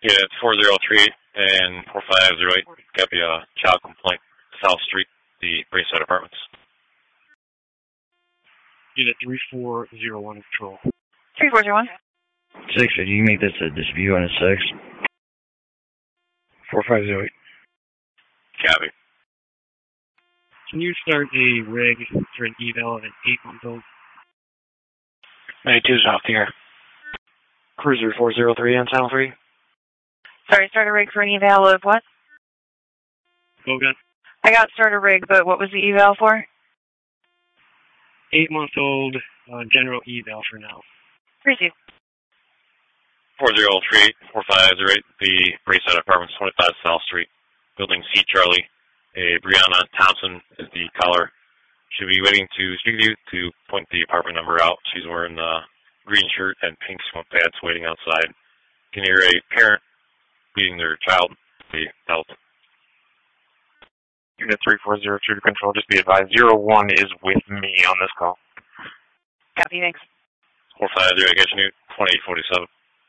Yeah, it's 4038 and 4508. Copy a child complaint, South Street, the Braeside Apartments. Unit 3401 control. 3401. 6, did you make this a dispute on a 6? 4508. Copy. Can you start a rig for an eval of an 8-month-old? May 2's off the air. Cruiser 403 on channel 3. Sorry, start a rig for an eval of what? Bogan. I got start a rig, but what was the eval for? 8-month-old general eval for now. Appreciate. 4038, 4508, the Braeside Apartments, 25 South Street, Building C, Charlie. Brianna Thompson is the caller. She'll be waiting to speak to you to point the apartment number out. She's wearing the green shirt and pink swim pads waiting outside. Can hear a parent beating their child, the adult. Unit 3402 to control, just be advised, 01 is with me on this call. Copy, thanks. 450, I guess you knew, 2847.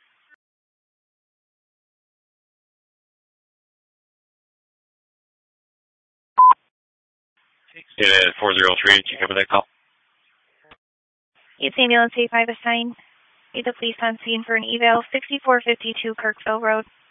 Yeah, 403, did you cover that call? It's ambulance A5 assigned. Need the police on scene for an eval, 6452 Kirkville Road.